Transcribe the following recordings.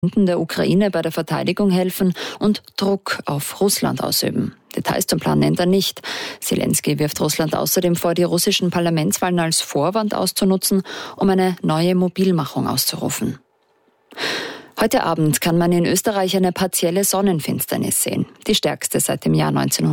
der Ukraine bei der Verteidigung helfen und Druck auf Russland ausüben. Details zum Plan nennt er nicht. Zelensky wirft Russland außerdem vor, die russischen Parlamentswahlen als Vorwand auszunutzen, um eine neue Mobilmachung auszurufen. Heute Abend kann man in Österreich eine partielle Sonnenfinsternis sehen. Die stärkste seit dem Jahr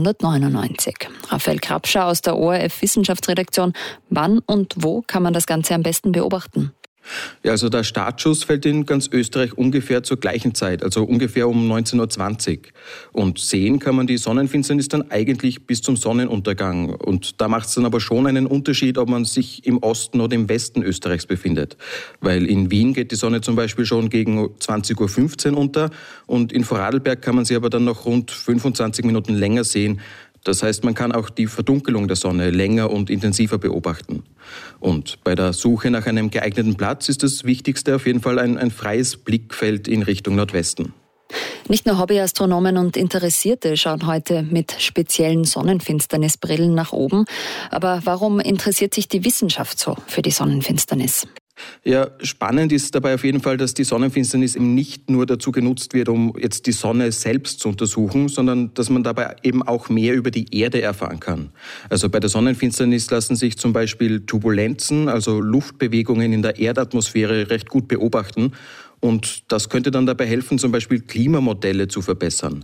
1999. Raphael Krapscher aus der ORF-Wissenschaftsredaktion. Wann und wo kann man das Ganze am besten beobachten? Ja, also der Startschuss fällt in ganz Österreich ungefähr zur gleichen Zeit, also ungefähr um 19.20 Uhr. Und sehen kann man die Sonnenfinsternis dann eigentlich bis zum Sonnenuntergang. Und da macht es dann aber schon einen Unterschied, ob man sich im Osten oder im Westen Österreichs befindet. Weil in Wien geht die Sonne zum Beispiel schon gegen 20.15 Uhr unter und in Vorarlberg kann man sie aber dann noch rund 25 Minuten länger sehen. Das heißt, man kann auch die Verdunkelung der Sonne länger und intensiver beobachten. Und bei der Suche nach einem geeigneten Platz ist das Wichtigste auf jeden Fall ein freies Blickfeld in Richtung Nordwesten. Nicht nur Hobbyastronomen und Interessierte schauen heute mit speziellen Sonnenfinsternisbrillen nach oben. Aber warum interessiert sich die Wissenschaft so für die Sonnenfinsternis? Ja, spannend ist dabei auf jeden Fall, dass die Sonnenfinsternis eben nicht nur dazu genutzt wird, um jetzt die Sonne selbst zu untersuchen, sondern dass man dabei eben auch mehr über die Erde erfahren kann. Also bei der Sonnenfinsternis lassen sich zum Beispiel Turbulenzen, also Luftbewegungen in der Erdatmosphäre recht gut beobachten. Und das könnte dann dabei helfen, zum Beispiel Klimamodelle zu verbessern.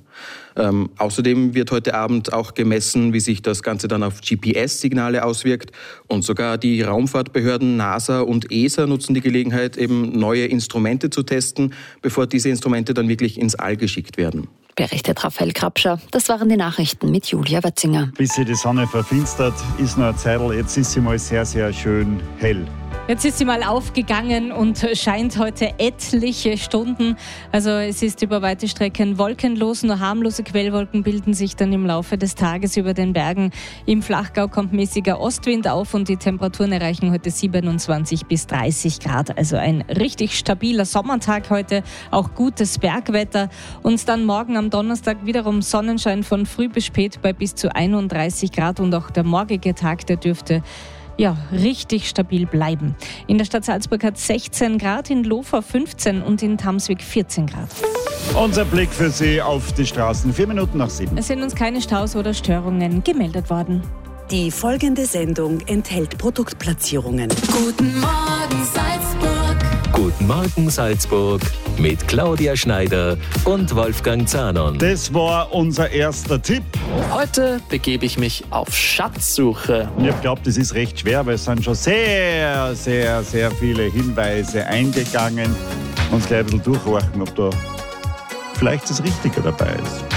Außerdem wird heute Abend auch gemessen, wie sich das Ganze dann auf GPS-Signale auswirkt. Und sogar die Raumfahrtbehörden NASA und ESA nutzen die Gelegenheit, eben neue Instrumente zu testen, bevor diese Instrumente dann wirklich ins All geschickt werden. Berichtet Raphael Krapscher. Das waren die Nachrichten mit Julia Wetzinger. Bis sie die Sonne verfinstert, ist noch eine Zeitl. Jetzt ist sie mal sehr, sehr schön hell. Jetzt ist sie mal aufgegangen und scheint heute etliche Stunden. Also es ist über weite Strecken wolkenlos, nur harmlose Quellwolken bilden sich dann im Laufe des Tages über den Bergen. Im Flachgau kommt mäßiger Ostwind auf und die Temperaturen erreichen heute 27 bis 30 Grad. Also ein richtig stabiler Sommertag heute, auch gutes Bergwetter. Und dann morgen am Donnerstag wiederum Sonnenschein von früh bis spät bei bis zu 31 Grad. Und auch der morgige Tag, der dürfte richtig stabil bleiben. In der Stadt Salzburg hat 16 Grad, in Lofa 15 und in Tamswig 14 Grad. Unser Blick für Sie auf die Straßen, 4 Minuten nach 7. Es sind uns keine Staus oder Störungen gemeldet worden. Die folgende Sendung enthält Produktplatzierungen. Guten Morgen Salzburg. Guten Morgen Salzburg mit Claudia Schneider und Wolfgang Zahnon. Das war unser erster Tipp. Heute begebe ich mich auf Schatzsuche. Und ich glaube, das ist recht schwer, weil es sind schon sehr, sehr, sehr viele Hinweise eingegangen. Uns gleich ein bisschen durchhorchen, ob da vielleicht das Richtige dabei ist.